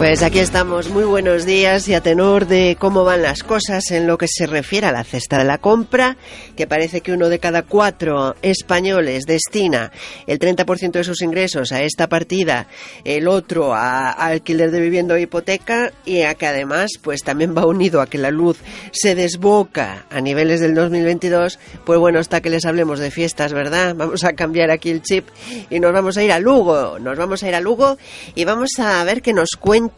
Pues aquí estamos, muy buenos días, y a tenor de cómo van las cosas en lo que se refiere a la cesta de la compra, que parece que 1 de cada 4 españoles destina el 30% de sus ingresos a esta partida, el otro a alquiler de vivienda o hipoteca, y a que además pues también va unido a que la luz se desboca a niveles del 2022, pues bueno, está que les hablemos de fiestas, ¿verdad? Vamos a cambiar aquí el chip y nos vamos a ir a Lugo, y vamos a ver qué nos cuenta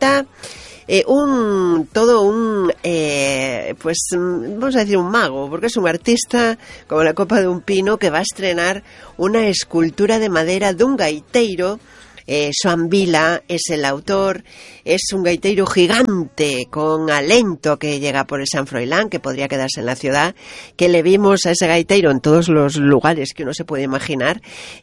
vamos a decir un mago, porque es un artista como la copa de un pino, que va a estrenar una escultura de madera de un gaiteiro. Xoan Vila es el autor, es un gaiteiro gigante con alento que llega por el San Froilán, que podría quedarse en la ciudad, que le vimos a ese gaiteiro en todos los lugares que uno se puede imaginar,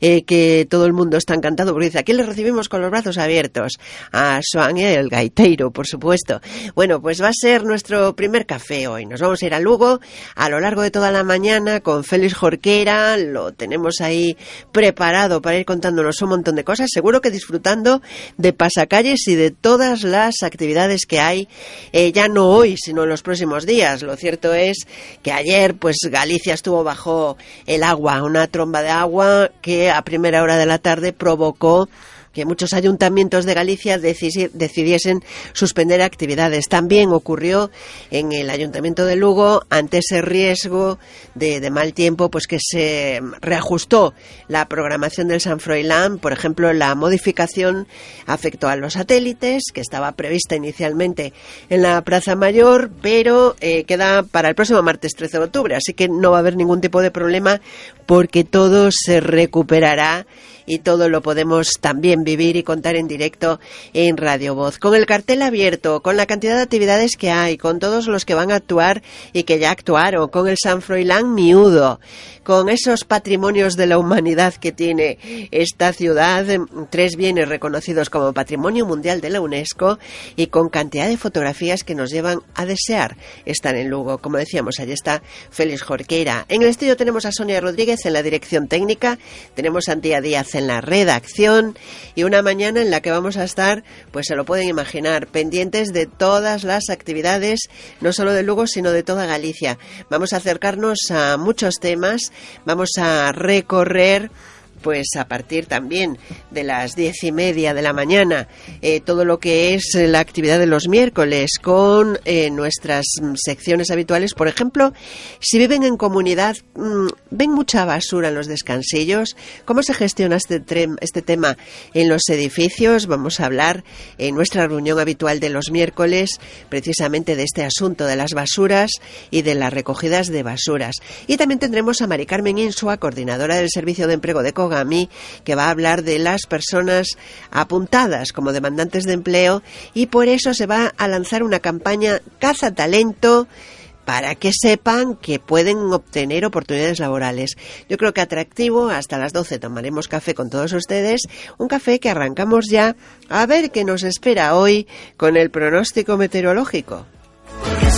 que todo el mundo está encantado, porque dice, aquí le recibimos con los brazos abiertos, a Xoan y el gaiteiro, por supuesto. Bueno, pues va a ser nuestro primer café hoy, nos vamos a ir a Lugo a lo largo de toda la mañana con Félix Jorquera, lo tenemos ahí preparado para ir contándonos un montón de cosas, seguro que disfrutando de pasacalles y de todas las actividades que hay, ya no hoy, sino en los próximos días. Lo cierto es que ayer, pues Galicia estuvo bajo el agua, una tromba de agua que a primera hora de la tarde provocó que muchos ayuntamientos de Galicia decidiesen suspender actividades. También ocurrió en el Ayuntamiento de Lugo, ante ese riesgo de mal tiempo, pues que se reajustó la programación del San Froilán. Por ejemplo, la modificación afectó a los satélites, que estaba prevista inicialmente en la Plaza Mayor, pero queda para el próximo martes 13 de octubre, así que no va a haber ningún tipo de problema, porque todo se recuperará y todo lo podemos también vivir y contar en directo en Radio Voz. Con el cartel abierto, con la cantidad de actividades que hay, con todos los que van a actuar y que ya actuaron, con el San Froilán miudo, con esos patrimonios de la humanidad que tiene esta ciudad, 3 bienes reconocidos como Patrimonio Mundial de la UNESCO, y con cantidad de fotografías que nos llevan a desear estar en Lugo. Como decíamos, allí está Félix Jorquera. En el estudio tenemos a Sonia Rodríguez en la dirección técnica, tenemos a Antía Díaz en la redacción, y una mañana en la que vamos a estar, pues se lo pueden imaginar, pendientes de todas las actividades, no solo de Lugo, sino de toda Galicia. Vamos a acercarnos a muchos temas, vamos a recorrer, pues a partir también de las 10:30 de la mañana, todo lo que es la actividad de los miércoles, con nuestras secciones habituales. Por ejemplo, si viven en comunidad, ven mucha basura en los descansillos, ¿cómo se gestiona este tema en los edificios? Vamos a hablar en nuestra reunión habitual de los miércoles precisamente de este asunto de las basuras y de las recogidas de basuras. Y también tendremos a Mari Carmen Insua, coordinadora del Servicio de Empleo de Cogami, que va a hablar de las personas apuntadas como demandantes de empleo, y por eso se va a lanzar una campaña Caza Talento, para que sepan que pueden obtener oportunidades laborales. Yo creo que atractivo. Hasta las 12 tomaremos café con todos ustedes, un café que arrancamos ya a ver qué nos espera hoy con el pronóstico meteorológico.